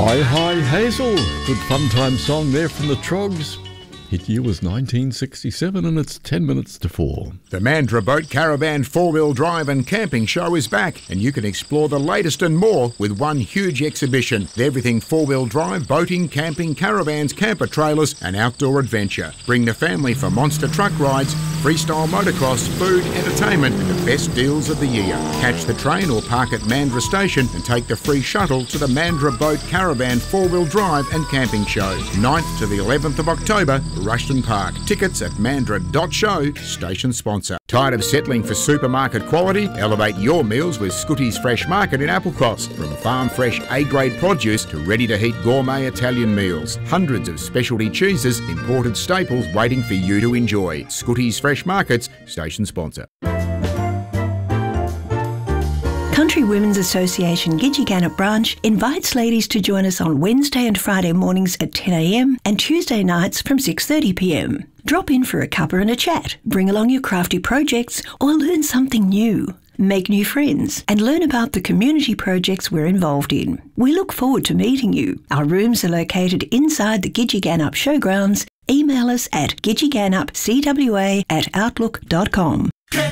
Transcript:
Hi Hi Hazel, good fun time song there from the Trogs. Hit year was 1967 and it's 10 minutes to 4. The Mandurah Boat Caravan 4-wheel drive and camping show is back, and you can explore the latest and more with one huge exhibition. Everything 4-wheel drive, boating, camping, caravans, camper trailers and outdoor adventure. Bring the family for monster truck rides, freestyle motocross, food, entertainment and the best deals of the year. Catch the train or park at Mandurah Station and take the free shuttle to the Mandurah Boat Caravan 4-wheel drive and camping show. 9th to the 11th of October, Rushton Park. Tickets at mandurah.show, station sponsor. Tired of settling for supermarket quality? Elevate your meals with Scooty's Fresh Market in Applecross. From farm fresh A-grade produce to ready-to-heat gourmet Italian meals. Hundreds of specialty cheeses, imported staples waiting for you to enjoy. Scooty's Fresh Markets, station sponsor. Country Women's Association Gidgee branch invites ladies to join us on Wednesday and Friday mornings at 10 a.m. and Tuesday nights from 6:30 p.m. Drop in for a cuppa and a chat, bring along your crafty projects or learn something new. Make new friends and learn about the community projects we're involved in. We look forward to meeting you. Our rooms are located inside the Gidgee showgrounds. Email us at gidgeeganupcwa@outlook.com.